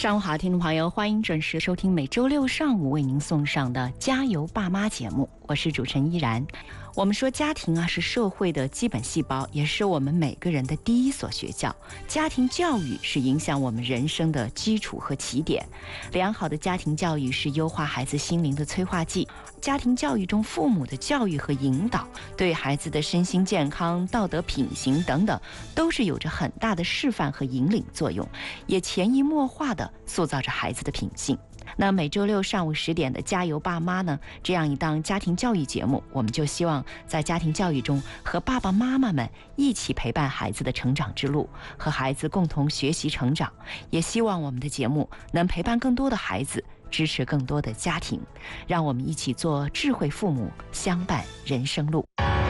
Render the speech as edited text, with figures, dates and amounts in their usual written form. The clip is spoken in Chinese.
上午好，听众朋友，欢迎准时收听每周六上午为您送上的加油爸妈节目，我是主持人依然。我们说家庭啊是社会的基本细胞，也是我们每个人的第一所学校。家庭教育是影响我们人生的基础和起点。良好的家庭教育是优化孩子心灵的催化剂。家庭教育中，父母的教育和引导，对孩子的身心健康、道德品行等等，都是有着很大的示范和引领作用，也潜移默化地塑造着孩子的品性。那每周六上午10点的加油爸妈呢，这样一档家庭教育节目，我们就希望在家庭教育中和爸爸妈妈们一起陪伴孩子的成长之路，和孩子共同学习成长，也希望我们的节目能陪伴更多的孩子，支持更多的家庭，让我们一起做智慧父母，相伴人生路。